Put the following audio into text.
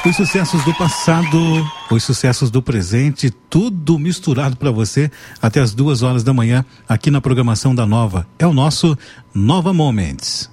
Os sucessos do passado, os sucessos do presente, tudo misturado para você até as 2 horas da manhã aqui na programação da Nova. É o nosso Nova Moments.